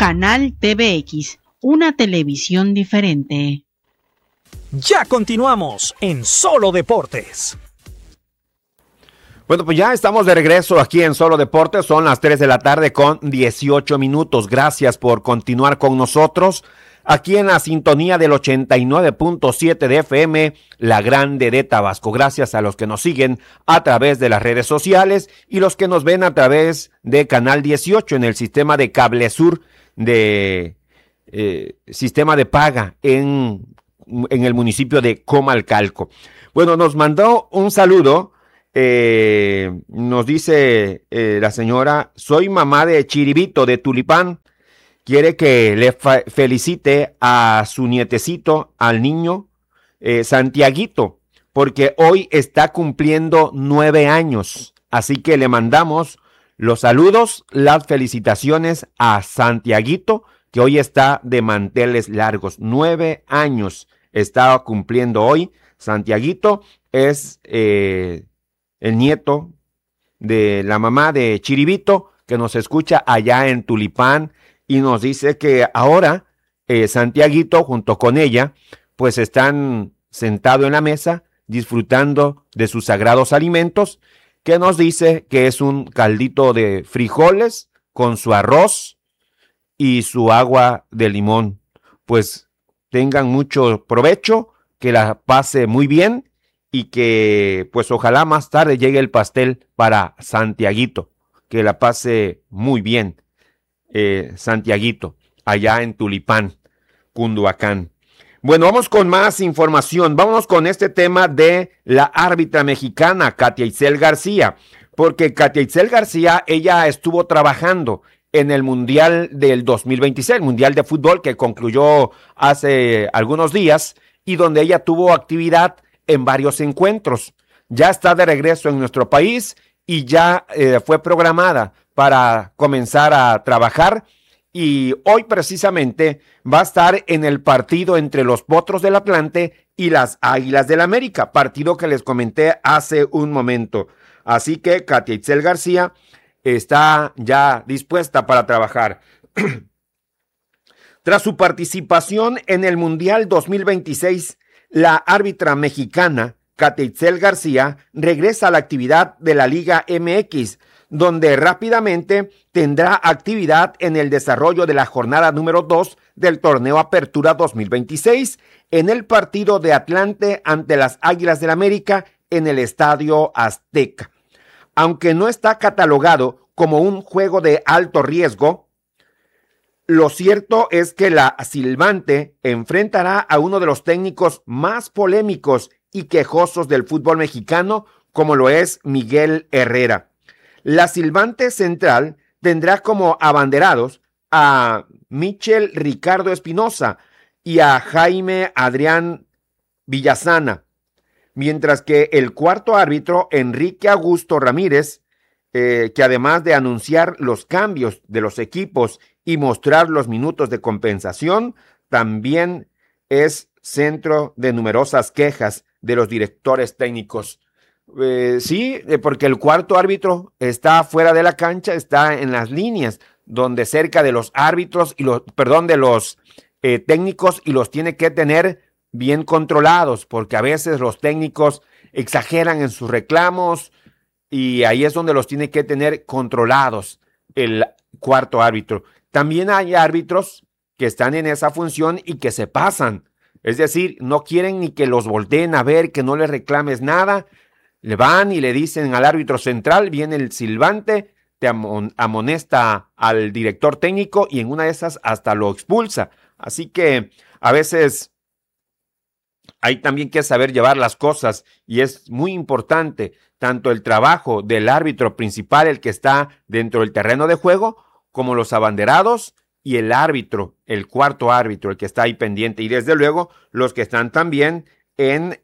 Canal TVX, una televisión diferente. Ya continuamos en Solo Deportes. Bueno, pues ya estamos de regreso aquí en Solo Deportes. Son las 3 de la tarde con 18 minutos. Gracias por continuar con nosotros aquí en la sintonía del 89.7 de FM, La Grande de Tabasco. Gracias a los que nos siguen a través de las redes sociales y los que nos ven a través de Canal 18 en el sistema de Cable Sur de sistema de paga en el municipio de Comalcalco. Bueno, nos mandó un saludo. Nos dice la señora: soy mamá de Chiribito de Tulipán, quiere que le felicite a su nietecito, al niño Santiaguito, porque hoy está cumpliendo 9 años, así que le mandamos los saludos, las felicitaciones a Santiaguito, que hoy está de manteles largos. 9 años está cumpliendo hoy. Santiaguito es el nieto de la mamá de Chiribito, que nos escucha allá en Tulipán, y nos dice que ahora Santiaguito junto con ella pues están sentados en la mesa disfrutando de sus sagrados alimentos, que nos dice que es un caldito de frijoles con su arroz y su agua de limón. Pues tengan mucho provecho, que la pase muy bien y que pues ojalá más tarde llegue el pastel para Santiaguito, que la pase muy bien Santiaguito, allá en Tulipán, Cunduacán. Bueno, vamos con más información. Vámonos con este tema de la árbitra mexicana, Katia Itzel García, porque Katia Itzel García, ella estuvo trabajando en el Mundial del 2026, el Mundial de Fútbol que concluyó hace algunos días y donde ella tuvo actividad en varios encuentros. Ya está de regreso en nuestro país y ya fue programada para comenzar a trabajar, y hoy precisamente va a estar en el partido entre los Potros del Atlante y las Águilas del América, partido que les comenté hace un momento. Así que Katia Itzel García está ya dispuesta para trabajar. Tras su participación en el Mundial 2026, la árbitra mexicana Katia Itzel García regresa a la actividad de la Liga MX, donde rápidamente tendrá actividad en el desarrollo de la jornada número 2 del torneo Apertura 2026 en el partido de Atlante ante las Águilas del América en el Estadio Azteca. Aunque no está catalogado como un juego de alto riesgo, lo cierto es que la silbante enfrentará a uno de los técnicos más polémicos y quejosos del fútbol mexicano, como lo es Miguel Herrera. La silbante central tendrá como abanderados a Michel Ricardo Espinosa y a Jaime Adrián Villasana, mientras que el cuarto árbitro, Enrique Augusto Ramírez, que además de anunciar los cambios de los equipos y mostrar los minutos de compensación, también es centro de numerosas quejas de los directores técnicos. Sí, porque el cuarto árbitro está fuera de la cancha, está en las líneas, donde cerca de los árbitros y de los técnicos, y los tiene que tener bien controlados, porque a veces los técnicos exageran en sus reclamos y ahí es donde los tiene que tener controlados el cuarto árbitro. También hay árbitros que están en esa función y que se pasan, es decir, no quieren ni que los volteen a ver, que no les reclames nada. Le van y le dicen al árbitro central, viene el silbante, te amonesta al director técnico y en una de esas hasta lo expulsa. Así que a veces hay también que saber llevar las cosas y es muy importante tanto el trabajo del árbitro principal, el que está dentro del terreno de juego, como los abanderados y el árbitro, el cuarto árbitro, el que está ahí pendiente, y desde luego los que están también en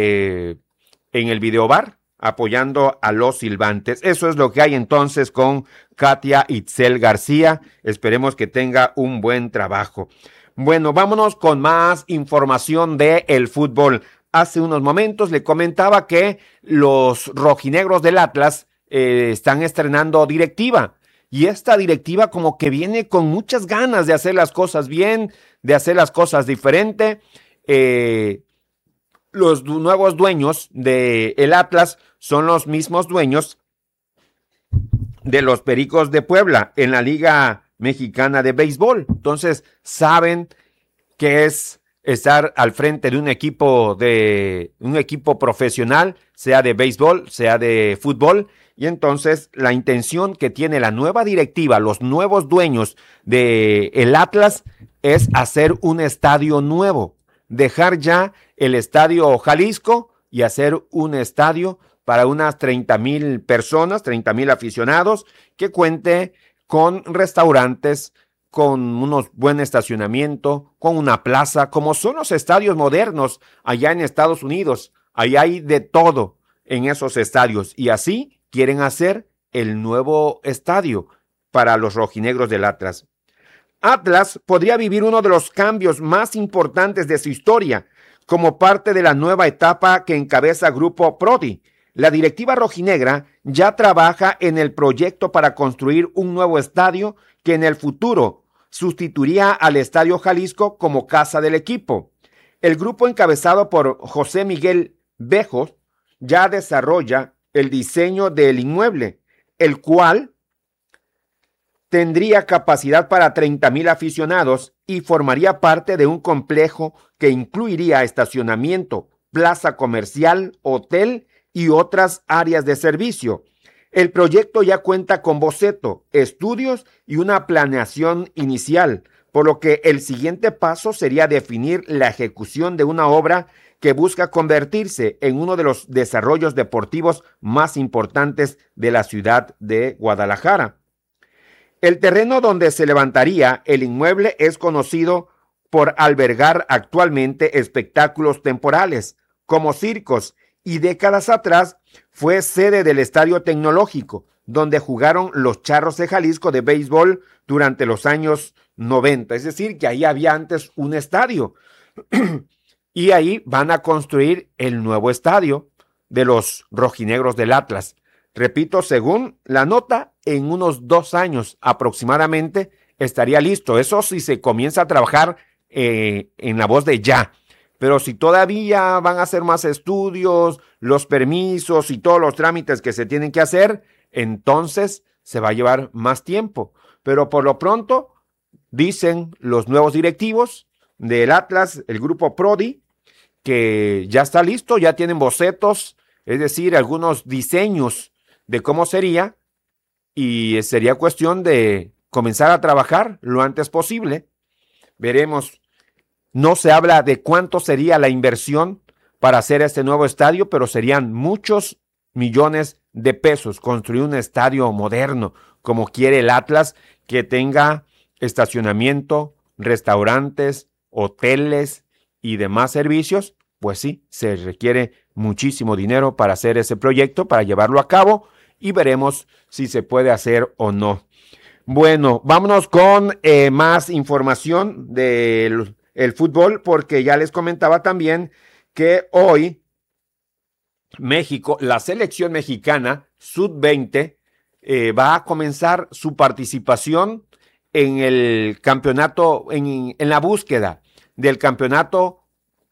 el videobar apoyando a los silbantes. Eso es lo que hay entonces con Katia Itzel García. Esperemos que tenga un buen trabajo. Bueno, vámonos con más información del fútbol. Hace unos momentos le comentaba que los rojinegros del Atlas están estrenando directiva, y esta directiva como que viene con muchas ganas de hacer las cosas bien, de hacer las cosas diferente. Los nuevos dueños del Atlas son los mismos dueños de los Pericos de Puebla en la Liga Mexicana de Béisbol. Entonces saben que es estar al frente de un equipo profesional, sea de béisbol, sea de fútbol, y entonces la intención que tiene la nueva directiva, los nuevos dueños de el Atlas, es hacer un estadio nuevo, dejar ya el Estadio Jalisco y hacer un estadio para unas 30,000 personas, 30,000 aficionados, que cuente con restaurantes, con unos buen estacionamiento, con una plaza, como son los estadios modernos allá en Estados Unidos. Allá hay de todo en esos estadios, y así quieren hacer el nuevo estadio para los rojinegros del Atlas. Atlas podría vivir uno de los cambios más importantes de su historia, como parte de la nueva etapa que encabeza Grupo Prodi. La directiva rojinegra ya trabaja en el proyecto para construir un nuevo estadio que en el futuro sustituiría al Estadio Jalisco como casa del equipo. El grupo encabezado por José Miguel Bejos ya desarrolla el diseño del inmueble, el cual tendría capacidad para 30,000 aficionados y formaría parte de un complejo que incluiría estacionamiento, plaza comercial, hotel y otras áreas de servicio. El proyecto ya cuenta con boceto, estudios y una planeación inicial, por lo que el siguiente paso sería definir la ejecución de una obra que busca convertirse en uno de los desarrollos deportivos más importantes de la ciudad de Guadalajara. El terreno donde se levantaría el inmueble es conocido por albergar actualmente espectáculos temporales, como circos, y décadas atrás fue sede del Estadio Tecnológico, donde jugaron los Charros de Jalisco de béisbol durante los años 90. Es decir, que ahí había antes un estadio. Y ahí van a construir el nuevo estadio de los rojinegros del Atlas. Repito, según la nota, en unos 2 años aproximadamente estaría listo. Eso sí se comienza a trabajar en la voz de ya. Pero si todavía van a hacer más estudios, los permisos y todos los trámites que se tienen que hacer, entonces se va a llevar más tiempo. Pero por lo pronto, dicen los nuevos directivos del Atlas, el grupo Prodi, que ya está listo, ya tienen bocetos, es decir, algunos diseños de cómo sería, y sería cuestión de comenzar a trabajar lo antes posible. Veremos. No se habla de cuánto sería la inversión para hacer este nuevo estadio, pero serían muchos millones de pesos construir un estadio moderno, como quiere el Atlas, que tenga estacionamiento, restaurantes, hoteles y demás servicios. Pues sí, se requiere muchísimo dinero para hacer ese proyecto, para llevarlo a cabo, y veremos si se puede hacer o no. Bueno, vámonos con más información del fútbol, porque ya les comentaba también que hoy México, la selección mexicana sub-20 va a comenzar su participación en el campeonato, en la búsqueda del campeonato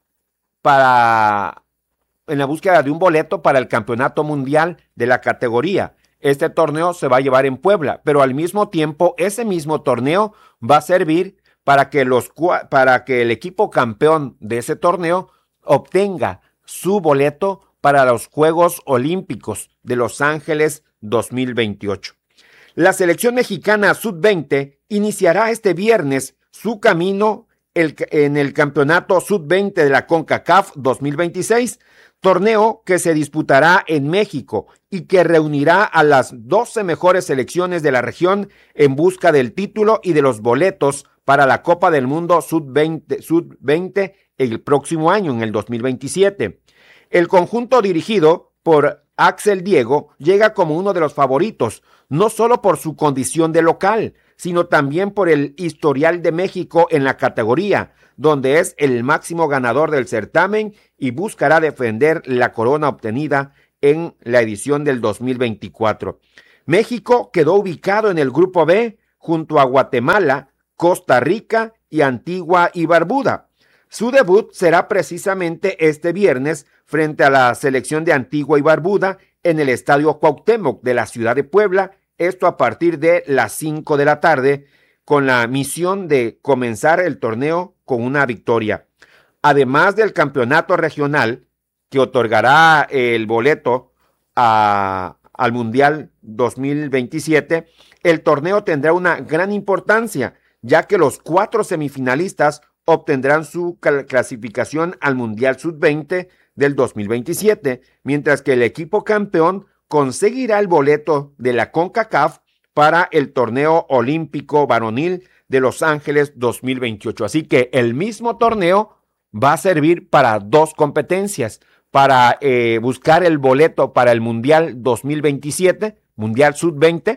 en la búsqueda de un boleto para el campeonato mundial de la categoría. Este torneo se va a llevar en Puebla, pero al mismo tiempo ese mismo torneo va a servir para que el equipo campeón de ese torneo obtenga su boleto para los Juegos Olímpicos de Los Ángeles 2028. La selección mexicana sub-20 iniciará este viernes su camino en el campeonato sub-20 de la CONCACAF 2026, torneo que se disputará en México y que reunirá a las 12 mejores selecciones de la región en busca del título y de los boletos para la Copa del Mundo sub-20 el próximo año, en el 2027. El conjunto dirigido por Axel Diego llega como uno de los favoritos, no solo por su condición de local, sino también por el historial de México en la categoría, donde es el máximo ganador del certamen y buscará defender la corona obtenida en la edición del 2024. México quedó ubicado en el grupo B junto a Guatemala, Costa Rica y Antigua y Barbuda. Su debut será precisamente este viernes frente a la selección de Antigua y Barbuda en el Estadio Cuauhtémoc de la ciudad de Puebla, esto a partir de las 5 de la tarde, con la misión de comenzar el torneo con una victoria. Además del campeonato regional que otorgará el boleto al Mundial 2027, el torneo tendrá una gran importancia, ya que los 4 semifinalistas obtendrán su clasificación al Mundial Sub-20 del 2027, mientras que el equipo campeón conseguirá el boleto de la CONCACAF para el torneo olímpico varonil de Los Ángeles 2028. Así que el mismo torneo va a servir para 2 competencias, para buscar el boleto para el Mundial 2027, Mundial Sub-20,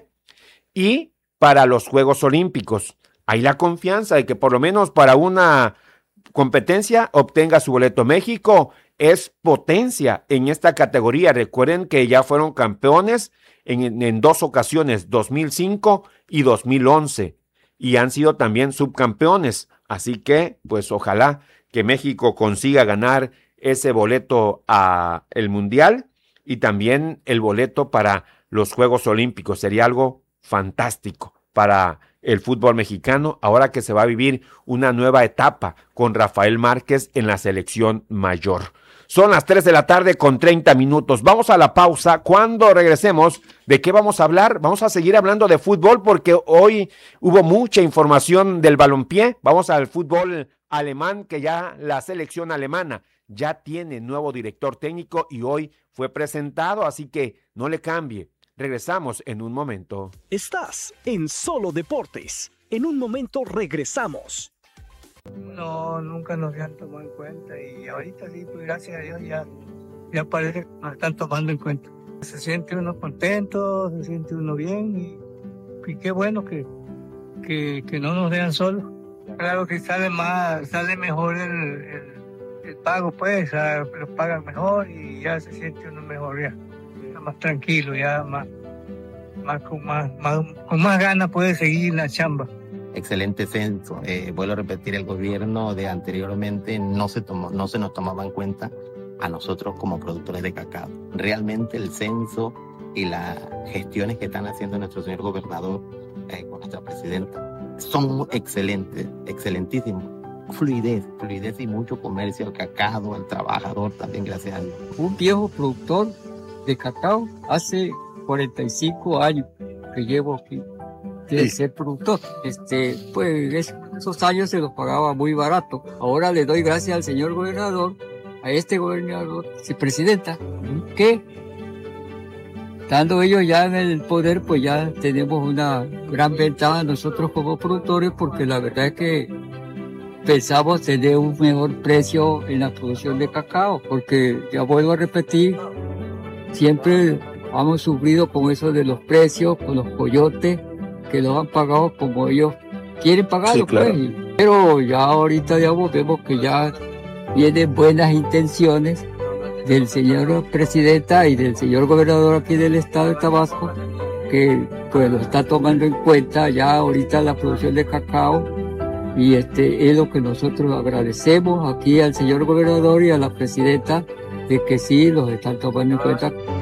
y para los Juegos Olímpicos. Hay la confianza de que por lo menos para una competencia obtenga su boleto. México es potencia en esta categoría. Recuerden que ya fueron campeones en 2 ocasiones, 2005 y 2011, y han sido también subcampeones. Así que, pues ojalá que México consiga ganar ese boleto a el Mundial y también el boleto para los Juegos Olímpicos. Sería algo fantástico para el fútbol mexicano, ahora que se va a vivir una nueva etapa con Rafael Márquez en la selección mayor. Son las 3 de la tarde con 30 minutos. Vamos a la pausa. Cuando regresemos, ¿de qué vamos a hablar? Vamos a seguir hablando de fútbol porque hoy hubo mucha información del balompié. Vamos al fútbol alemán, que ya la selección alemana ya tiene nuevo director técnico y hoy fue presentado, así que no le cambie. Regresamos en un momento. Estás en Solo Deportes. En un momento regresamos. No, nunca nos habían tomado en cuenta y ahorita sí, pues gracias a Dios ya parece que nos están tomando en cuenta. Se siente uno contento, se siente uno bien y qué bueno que no nos dejan solos. Claro que sale mejor el pago, pues, lo pagan mejor y ya se siente uno mejor, ya más tranquilo, ya con más ganas puede seguir la chamba. Excelente censo. Vuelvo a repetir, el gobierno de anteriormente no se nos tomaba en cuenta a nosotros como productores de cacao. Realmente el censo y las gestiones que están haciendo nuestro señor gobernador con nuestra presidenta son excelentes, excelentísimos. Fluidez y mucho comercio, el cacao, el trabajador también, gracias a Dios. Un viejo productor de cacao, hace 45 años que llevo aquí de ser productor. Pues esos años se los pagaba muy barato. Ahora le doy gracias al señor gobernador, a este gobernador, presidenta, que estando ellos ya en el poder, pues ya tenemos una gran ventaja nosotros como productores, porque la verdad es que pensamos tener un mejor precio en la producción de cacao, porque ya vuelvo a repetir, siempre hemos sufrido con eso de los precios, con los coyotes, que los han pagado como ellos quieren pagarlo, sí, claro. Pues. Pero ya ahorita, digamos, vemos que ya vienen buenas intenciones del señor presidenta y del señor gobernador aquí del estado de Tabasco, que pues lo está tomando en cuenta ya ahorita la producción de cacao, y es lo que nosotros agradecemos aquí al señor gobernador y a la presidenta, de que sí los están tomando en cuenta.